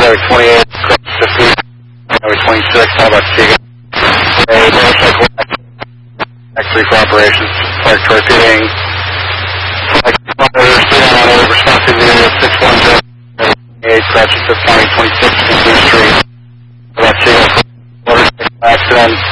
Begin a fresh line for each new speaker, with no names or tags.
Highway 28, 50, Highway 26, how about Seagull? Motorcycle X3 for operations. Flag for repeating. Flag monitor, stay on order, responsive area 610, Cratchit, County 26, Blue Street. How about Seagull? Motorcycle accident.